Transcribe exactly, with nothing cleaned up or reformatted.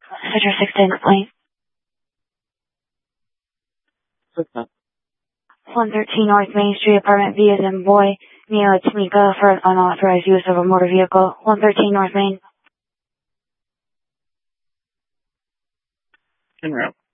Cedar sixteen, complaint. one thirteen North Main Street, apartment B as in boy, Neo Tamika for an unauthorized use of a motor vehicle. one thirteen North Main. En route.